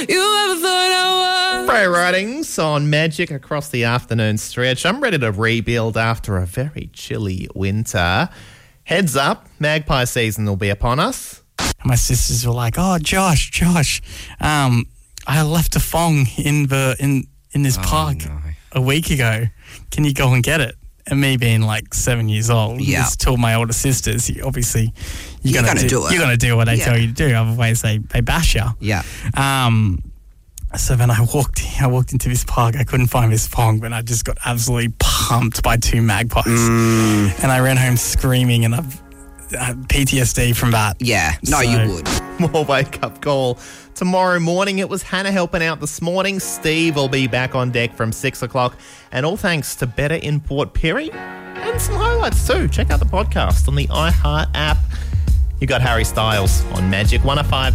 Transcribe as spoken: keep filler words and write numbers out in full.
You ever thought I was? Frey Ridings on Magic across the afternoon stretch. I'm ready to rebuild after a very chilly winter. Heads up, magpie season will be upon us. My sisters were like, "Oh, Josh, Josh, um, I left a thong in the in in this Oh, park no. a week ago. Can you go and get it?" And me being like seven years old, Yeah. just told my older sisters, you- obviously, you're, You're gonna, gonna do, do it. You're gonna do what they Yeah. tell you to do. Otherwise, they they bash you. Yeah. Um, so then I walked, I walked into this park. I couldn't find this thong, but I just got absolutely pumped by two magpies, Mm. and I ran home screaming, and I've uh, P T S D from that. Yeah. No, So- you would. More wake-up call tomorrow morning. It was Hannah helping out this morning. Steve will be back on deck from six o'clock. And all thanks to Better in Port Pirie. And some highlights too. Check out the podcast on the iHeart app. You got Harry Styles on Magic one oh five.